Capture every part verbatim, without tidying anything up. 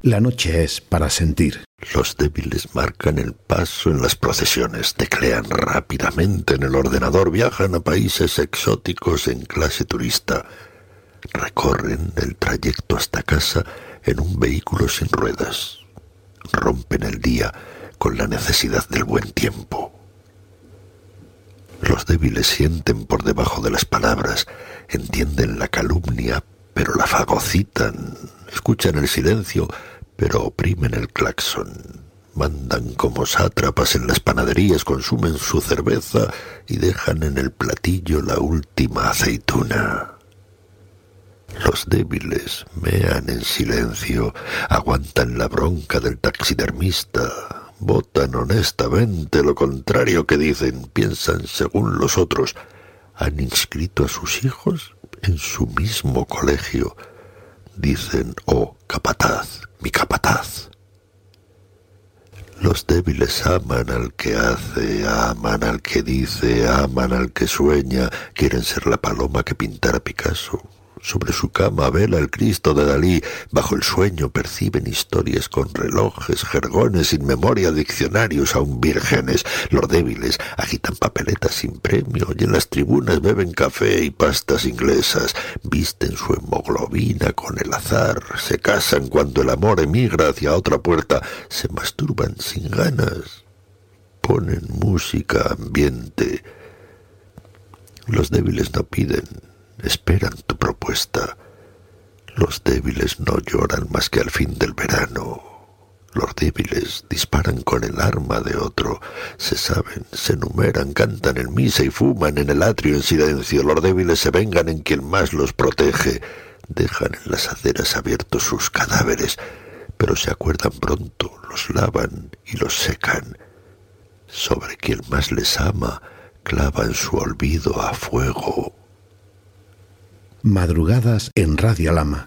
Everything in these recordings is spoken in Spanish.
La noche es para sentir. Los débiles marcan el paso en las procesiones, teclean rápidamente en el ordenador, viajan a países exóticos en clase turista, recorren el trayecto hasta casa en un vehículo sin ruedas, rompen el día con la necesidad del buen tiempo. Los débiles sienten por debajo de las palabras, entienden la calumnia, pero la fagocitan, escuchan el silencio, pero oprimen el claxon, mandan como sátrapas en las panaderías, consumen su cerveza y dejan en el platillo la última aceituna. Los débiles mean en silencio, aguantan la bronca del taxidermista, votan honestamente lo contrario que dicen, piensan según los otros, han inscrito a sus hijos en su mismo colegio, dicen, oh, capataz, mi capataz. Los débiles aman al que hace, aman al que dice, aman al que sueña, quieren ser la paloma que pintara Picasso. Sobre su cama vela el Cristo de Dalí, bajo el sueño perciben historias con relojes, jergones, sin memoria, diccionarios aún vírgenes. Los débiles agitan papeletas sin premio y en las tribunas beben café y pastas inglesas, visten su hemoglobina con el azar, se casan cuando el amor emigra hacia otra puerta, se masturban sin ganas, ponen música ambiente. Los débiles no piden, esperan tu propuesta. Los débiles no lloran más que al fin del verano. Los débiles disparan con el arma de otro. Se saben, se enumeran, cantan en misa y fuman en el atrio en silencio. Los débiles se vengan en quien más los protege. Dejan en las aceras abiertos sus cadáveres, pero se acuerdan pronto, los lavan y los secan. Sobre quien más les ama, clavan su olvido a fuego. Madrugadas en Radio Alhama.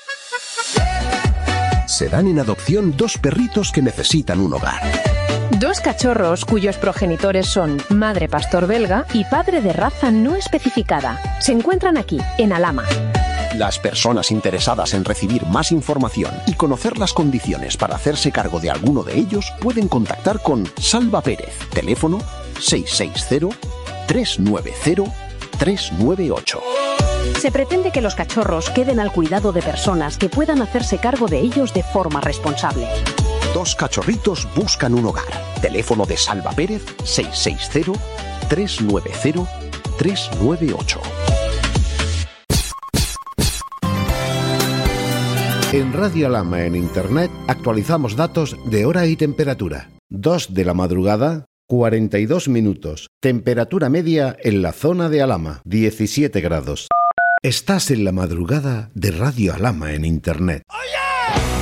Se dan en adopción dos perritos que necesitan un hogar. Dos cachorros cuyos progenitores son madre pastor belga y padre de raza no especificada. Se encuentran aquí, en Alhama. Las personas interesadas en recibir más información y conocer las condiciones para hacerse cargo de alguno de ellos pueden contactar con Salva Pérez. Teléfono seis seis cero, tres nueve cero, tres nueve ocho. Se pretende que los cachorros queden al cuidado de personas que puedan hacerse cargo de ellos de forma responsable. Dos cachorritos buscan un hogar. Teléfono de Salva Pérez seis seis cero, tres nueve cero, tres nueve ocho. En Radio Alhama en Internet actualizamos datos de hora y temperatura. dos de la madrugada, cuarenta y dos minutos. Temperatura media en la zona de Alhama, diecisiete grados. Estás en la madrugada de Radio Alhama en Internet. ¡Oye!